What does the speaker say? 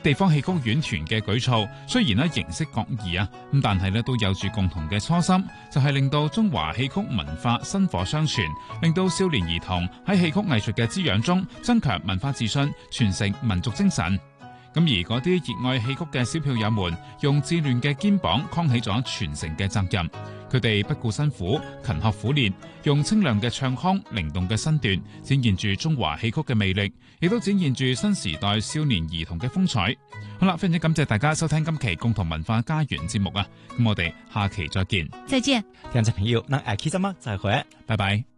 地方戲曲院團嘅舉措，雖然形式各異啊，咁但係都有住共同嘅初心，就係令到中華戲曲文化薪火相傳，令到少年兒童喺戲曲藝術嘅滋養中增強文化自信，傳承民族精神。咁而嗰啲熱愛戲曲嘅小票友們，用自亂嘅肩膀扛起咗傳承嘅責任。佢哋不顧辛苦，勤學苦練，用清亮嘅唱腔、靈動嘅身段，展現住中華戲曲嘅魅力，亦都展現住新時代少年兒童嘅風采。好啦，非常感謝大家收聽今期共同文化家園節目啊！咁我哋下期再見。 再見， 聽眾朋友，那下期節目再會， 拜拜。